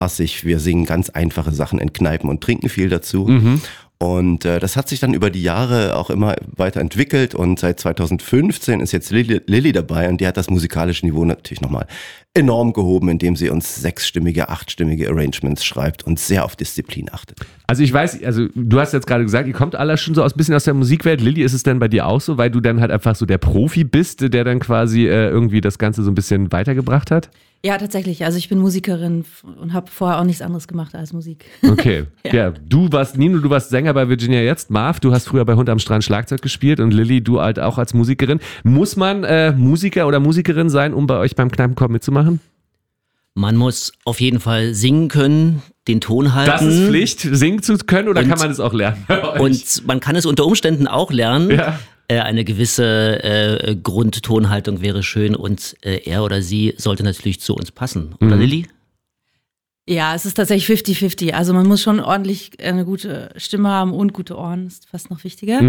assig. Wir singen ganz einfache Sachen in Kneipen und trinken viel dazu. Und das hat sich dann über die Jahre auch immer weiterentwickelt und seit 2015 ist jetzt Lilly dabei und die hat das musikalische Niveau natürlich nochmal enorm gehoben, indem sie uns 6-stimmige, 8-stimmige Arrangements schreibt und sehr auf Disziplin achtet. Also ich weiß, also du hast jetzt gerade gesagt, ihr kommt alle schon so ein bisschen aus der Musikwelt. Lilly, ist es denn bei dir auch so, weil du dann halt einfach so der Profi bist, der dann quasi irgendwie das Ganze so ein bisschen weitergebracht hat? Ja, tatsächlich. Also ich bin Musikerin und habe vorher auch nichts anderes gemacht als Musik. Okay. Ja, Nino, du warst Sänger bei Virginia jetzt. Marv, du hast früher bei Hund am Strand Schlagzeug gespielt und Lilly, du halt auch als Musikerin. Muss man Musiker oder Musikerin sein, um bei euch beim Kneipenkorb mitzumachen? Man muss auf jeden Fall singen können, den Ton halten. Das ist Pflicht, singen zu können oder kann man das auch lernen? Und man kann es unter Umständen auch lernen. Ja. Eine gewisse Grundtonhaltung wäre schön und er oder sie sollte natürlich zu uns passen. Oder Lilly? Ja, es ist tatsächlich 50-50. Also man muss schon ordentlich eine gute Stimme haben und gute Ohren, ist fast noch wichtiger.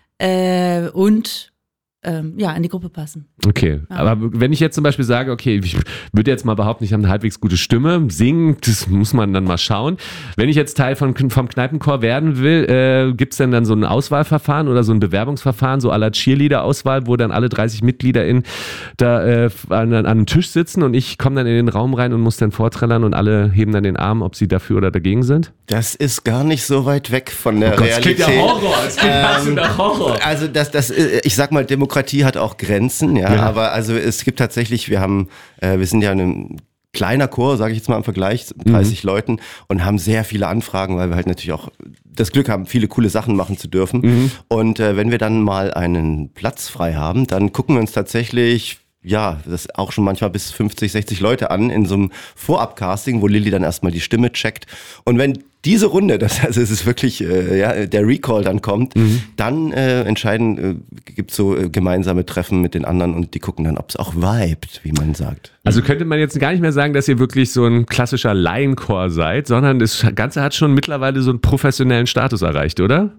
Und in die Gruppe passen. Okay, ja. Aber wenn ich jetzt zum Beispiel sage, okay, ich würde jetzt mal behaupten, ich habe eine halbwegs gute Stimme, singen, das muss man dann mal schauen. Wenn ich jetzt Teil vom Kneipenchor werden will, gibt es denn dann so ein Auswahlverfahren oder so ein Bewerbungsverfahren, so à la Cheerleader-Auswahl, wo dann alle 30 MitgliederInnen da an einem Tisch sitzen und ich komme dann in den Raum rein und muss dann vorträllern und alle heben dann den Arm, ob sie dafür oder dagegen sind? Das ist gar nicht so weit weg von der Realität. Es klingt ja Horror, es klingt absolut Horror. Also ich sag mal, Demokratie hat auch Grenzen, ja. Aber also es gibt tatsächlich, wir sind ja ein kleiner Chor, sage ich jetzt mal im Vergleich, 30 Leuten und haben sehr viele Anfragen, weil wir halt natürlich auch das Glück haben, viele coole Sachen machen zu dürfen. Und wenn wir dann mal einen Platz frei haben, dann gucken wir uns tatsächlich das auch schon manchmal bis 50, 60 Leute an in so einem Vorab-Casting, wo Lilly dann erstmal die Stimme checkt. Und wenn diese Runde, also es ist wirklich der Recall dann kommt, dann gibt es so gemeinsame Treffen mit den anderen und die gucken dann, ob es auch vibet, wie man sagt. Also könnte man jetzt gar nicht mehr sagen, dass ihr wirklich so ein klassischer Laienchor seid, sondern das Ganze hat schon mittlerweile so einen professionellen Status erreicht, oder?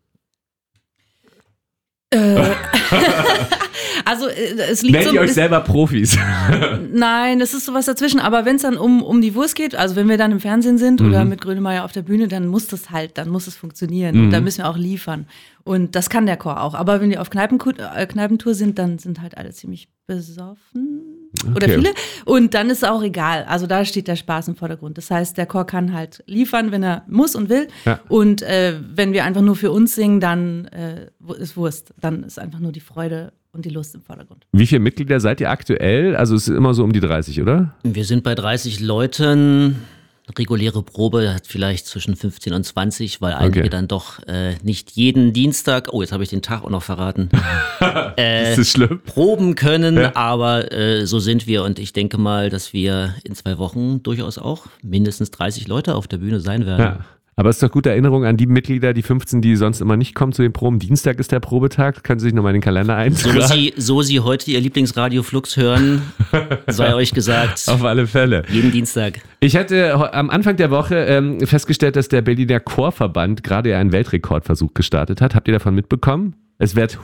Also es liegt Nennt ihr euch selber Profis? Nein, es ist sowas dazwischen. Aber wenn es dann um die Wurst geht, also wenn wir dann im Fernsehen sind oder mit Grönemeyer auf der Bühne, dann muss es funktionieren. Und dann müssen wir auch liefern. Und das kann der Chor auch. Aber wenn wir auf Kneipentour sind, dann sind halt alle ziemlich besoffen. Oder viele. Und dann ist es auch egal. Also da steht der Spaß im Vordergrund. Das heißt, der Chor kann halt liefern, wenn er muss und will. Ja. Und wenn wir einfach nur für uns singen, dann ist Wurst. Dann ist einfach nur die Freude und die Lust im Vordergrund. Wie viele Mitglieder seid ihr aktuell? Also es ist immer so um die 30, oder? Wir sind bei 30 Leuten. Reguläre Probe hat vielleicht zwischen 15 und 20, weil einige dann doch nicht jeden Dienstag, jetzt habe ich den Tag auch noch verraten, ist das schlimm? Proben können, aber so sind wir und ich denke mal, dass wir in 2 Wochen durchaus auch mindestens 30 Leute auf der Bühne sein werden. Ja. Aber es ist doch gute Erinnerung an die Mitglieder, die 15, die sonst immer nicht kommen zu den Proben. Dienstag ist der Probetag, können Sie sich nochmal in den Kalender eintragen. So Sie heute Ihr Lieblingsradio Flux hören, sei euch gesagt. Auf alle Fälle. Jeden Dienstag. Ich hatte am Anfang der Woche festgestellt, dass der Berliner Chorverband gerade einen Weltrekordversuch gestartet hat. Habt ihr davon mitbekommen? Es wird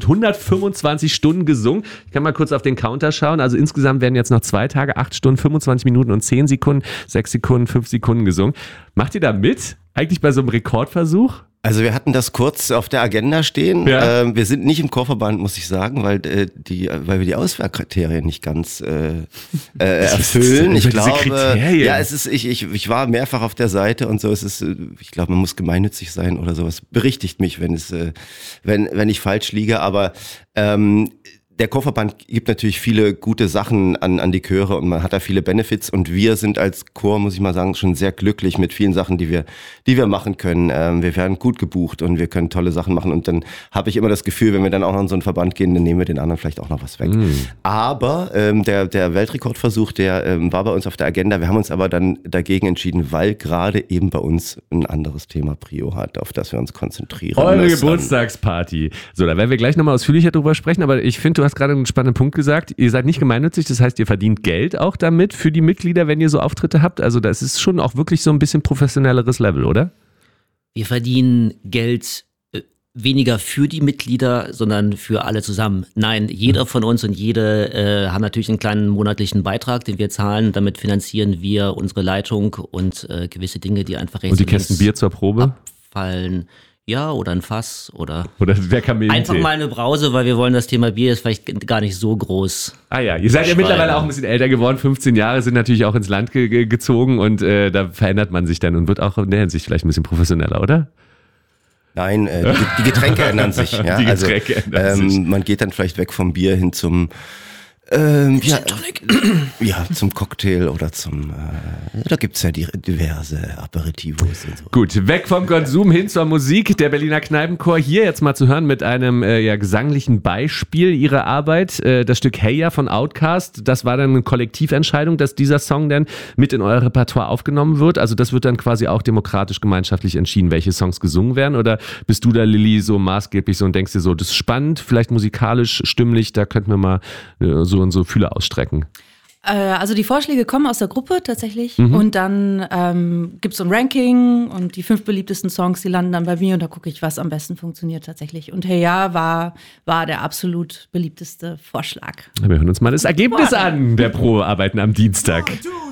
125 Stunden gesungen. Ich kann mal kurz auf den Counter schauen. Also insgesamt werden jetzt noch 2 Tage, 8 Stunden, 25 Minuten und 10 Sekunden, 6 Sekunden, 5 Sekunden gesungen. Macht ihr da mit? Eigentlich bei so einem Rekordversuch? Also wir hatten das kurz auf der Agenda stehen. Ja. Wir sind nicht im Chorverband, muss ich sagen, weil wir die Auswahlkriterien nicht ganz erfüllen. Ich glaube, ich war mehrfach auf der Seite und so. Ich glaube, man muss gemeinnützig sein oder sowas. Berichtigt mich, wenn ich falsch liege. Aber der Chorverband gibt natürlich viele gute Sachen an die Chöre und man hat da viele Benefits und wir sind als Chor, muss ich mal sagen, schon sehr glücklich mit vielen Sachen, die wir machen können. Wir werden gut gebucht und wir können tolle Sachen machen und dann habe ich immer das Gefühl, wenn wir dann auch noch in so einen Verband gehen, dann nehmen wir den anderen vielleicht auch noch was weg. Aber der Weltrekordversuch, der war bei uns auf der Agenda. Wir haben uns aber dann dagegen entschieden, weil gerade eben bei uns ein anderes Thema Prio hat, auf das wir uns konzentrieren Eure müssen. Geburtstagsparty. So, da werden wir gleich nochmal ausführlicher drüber sprechen, aber ich finde, du hast gerade einen spannenden Punkt gesagt. Ihr seid nicht gemeinnützig, das heißt, ihr verdient Geld auch damit für die Mitglieder, wenn ihr so Auftritte habt. Also das ist schon auch wirklich so ein bisschen professionelleres Level, oder? Wir verdienen Geld weniger für die Mitglieder, sondern für alle zusammen. Nein, jeder von uns und jede haben natürlich einen kleinen monatlichen Beitrag, den wir zahlen. Damit finanzieren wir unsere Leitung und gewisse Dinge, die einfach Und die Kästen Bier zur Probe? Abfallen. Ja, oder ein Fass oder der Kamillentee. Einfach mal eine Brause, weil wir wollen, das Thema Bier ist vielleicht gar nicht so groß. Ah ja, ihr seid ja mittlerweile auch ein bisschen älter geworden, 15 Jahre sind natürlich auch ins Land gezogen und da verändert man sich dann und wird auch in der Hinsicht vielleicht ein bisschen professioneller, oder? Nein, die Getränke ändern sich. Ja? Die Getränke ändern sich. Man geht dann vielleicht weg vom Bier hin zum zum Cocktail oder da gibt's ja diverse Aperitivos und so. Gut, weg vom Konsum hin zur Musik. Der Berliner Kneipenchor hier jetzt mal zu hören mit einem gesanglichen Beispiel ihrer Arbeit. Das Stück Hey Ya von Outkast, das war dann eine Kollektiventscheidung, dass dieser Song dann mit in euer Repertoire aufgenommen wird. Also das wird dann quasi auch demokratisch gemeinschaftlich entschieden, welche Songs gesungen werden. Oder bist du da, Lilly, so maßgeblich so und denkst dir so, das ist spannend, vielleicht musikalisch, stimmlich, da könnten wir mal so und so Fühler ausstrecken? Also die Vorschläge kommen aus der Gruppe tatsächlich und dann gibt es so ein Ranking und die 5 beliebtesten Songs, die landen dann bei mir und da gucke ich, was am besten funktioniert tatsächlich. Und Hey Ya war der absolut beliebteste Vorschlag. Wir hören uns mal das Ergebnis an der Probearbeiten am Dienstag. 1, 2,